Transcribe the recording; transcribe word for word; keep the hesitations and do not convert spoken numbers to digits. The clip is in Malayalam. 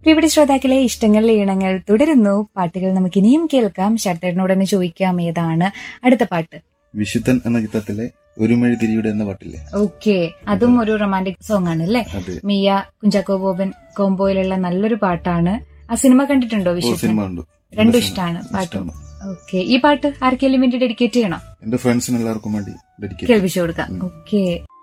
ഇവിടെ ശ്രോതാക്കളെ ഇഷ്ടങ്ങളിലെ ഈണങ്ങൾ തുടരുന്നു. പാട്ടുകൾ നമുക്ക് ഇനിയും കേൾക്കാം. ശരത്തേട്ടനോട് തന്നെ ചോദിക്കാം, ഏതാണ് അടുത്ത പാട്ട്? വിശുദ്ധൻ എന്ന ചിത്രത്തിലെ ഒരു മെഴുതിരിയുടെ എന്ന പാട്ടില്ലേ? ഓക്കെ, അതും ഒരു റൊമാൻറ്റിക് സോങ് ആണ് അല്ലേ? മിയ കുഞ്ചാക്കോ ബോബൻ കോംബോയിലുള്ള നല്ലൊരു പാട്ടാണ്. ആ സിനിമ കണ്ടിട്ടുണ്ടോ? വിശുദ്ധൻ രണ്ടും ഇഷ്ടമാണ് പാട്ടും. ഓക്കെ, ഈ പാട്ട് ആർക്കെങ്കിലും വേണ്ടി ഡെഡിക്കേറ്റ് ചെയ്യണം? എന്റെ ഫ്രണ്ട്സിന് എല്ലാവർക്കും വേണ്ടി കേൾപ്പിച്ചു കൊടുക്കാം. ഓക്കെ.